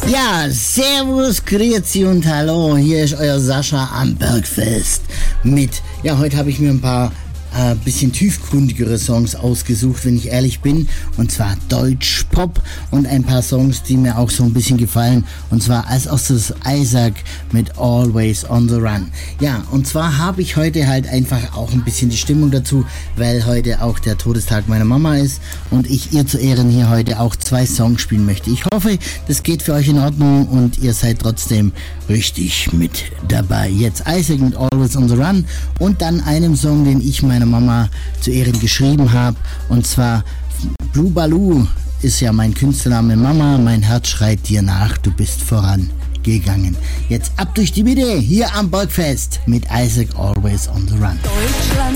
Ja, servus, grüezi und hallo, hier ist euer Sascha am Bergfest mit, heute habe ich mir ein paar bisschen tiefgründigere Songs ausgesucht, wenn ich ehrlich bin, und zwar Deutsch-Pop und ein paar Songs, die mir auch so ein bisschen gefallen, und zwar als erstes Isaac mit Always on the Run. Ja, und zwar habe ich heute halt einfach auch ein bisschen die Stimmung dazu, weil heute auch der Todestag meiner Mama ist und ich ihr zu Ehren hier heute auch 2 Songs spielen möchte. Ich hoffe, das geht für euch in Ordnung und ihr seid trotzdem richtig mit dabei. Jetzt Isaac mit Always on the Run und dann einem Song, den ich meiner Mama zu Ehren geschrieben habe, und zwar Blue Baloo ist ja mein Künstlername. Mama, mein Herz schreit dir nach, du bist vorangegangen. Jetzt ab durch die Mitte, hier am Bergfest mit Isaac Always on the Run. Deutschland